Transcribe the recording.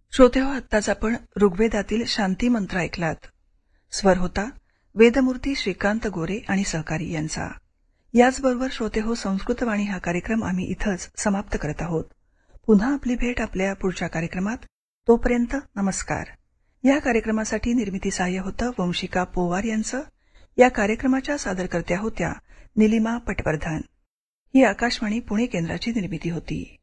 श्रोते हो, आत्ताच आपण ऋग्वेदातील शांती मंत्र ऐकलात. स्वर होता वेदमूर्ती श्रीकांत गोरे आणि सहकारी यांचा. याचबरोबर श्रोते हो, संस्कृतवाणी हा कार्यक्रम आम्ही इथंच समाप्त करत आहोत. पुन्हा आपली भेट आपल्या पुढच्या कार्यक्रमात. तोपर्यंत नमस्कार. या कार्यक्रमासाठी निर्मिती सहाय्य होतं वंशिका पोवार यांचं. या कार्यक्रमाच्या सादरकर्त्या होत्या निलिमा पटवर्धन. ही आकाशवाणी पुणे केंद्राची निर्मिती होती.